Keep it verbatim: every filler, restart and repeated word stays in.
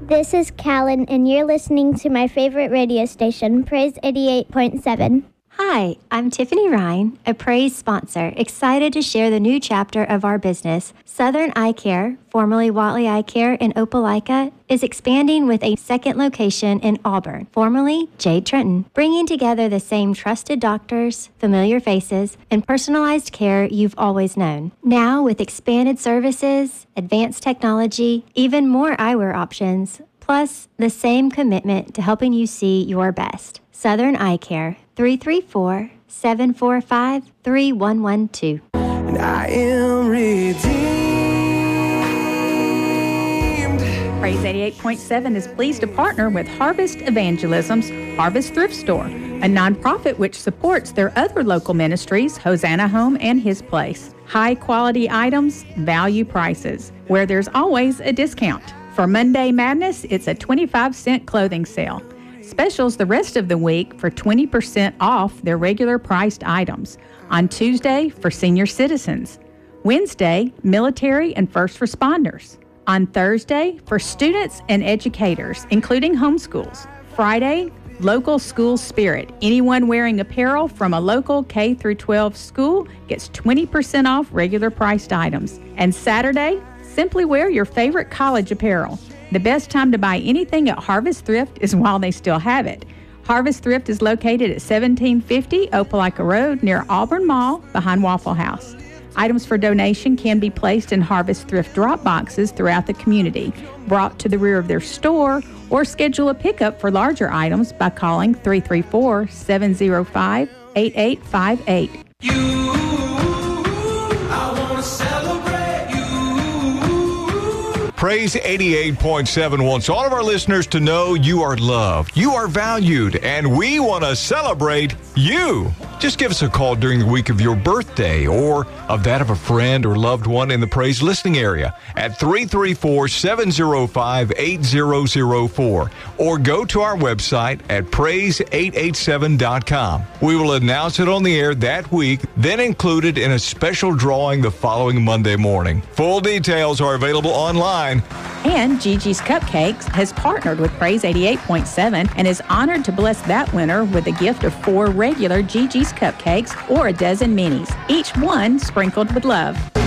This is Callan, and you're listening to my favorite radio station, Praise eighty-eight point seven. Hi, I'm Tiffany Ryan, a Praise sponsor, excited to share the new chapter of our business. Southern Eye Care, formerly Watley Eye Care in Opelika, is expanding with a second location in Auburn, formerly Jade Trenton, bringing together the same trusted doctors, familiar faces, and personalized care you've always known. Now with expanded services, advanced technology, even more eyewear options, plus the same commitment to helping you see your best. Southern Eye Care, three three four, seven four five, three one one two. And I am redeemed. Praise eighty-eight point seven is pleased to partner with Harvest Evangelism's Harvest Thrift Store, a nonprofit which supports their other local ministries, Hosanna Home and His Place. High quality items, value prices, where there's always a discount. For Monday Madness, it's a twenty-five cent clothing sale. Specials the rest of the week for twenty percent off their regular priced items. On Tuesday, for senior citizens. Wednesday, military and first responders. On Thursday, for students and educators, including homeschools. Friday, local school spirit. Anyone wearing apparel from a local K through twelve school gets twenty percent off regular priced items. And Saturday, simply wear your favorite college apparel. The best time to buy anything at Harvest Thrift is while they still have it. Harvest Thrift is located at seventeen fifty Opelika Road near Auburn Mall behind Waffle House. Items for donation can be placed in Harvest Thrift drop boxes throughout the community, brought to the rear of their store, or schedule a pickup for larger items by calling three three four, seven zero five, eight eight five eight. You, I want to celebrate you. Praise eighty-eight point seven wants all of our listeners to know you are loved, you are valued, and we want to celebrate you. Just give us a call during the week of your birthday or of that of a friend or loved one in the Praise listening area at three three four, seven zero five, eight zero zero four or go to our website at praise eight eight seven dot com. We will announce it on the air that week, then include it in a special drawing the following Monday morning. Full details are available online. And Gigi's Cupcakes has partnered with Praise eighty-eight point seven and is honored to bless that winner with a gift of four regular Gigi's Cupcakes or a dozen minis, each one sprinkled with love.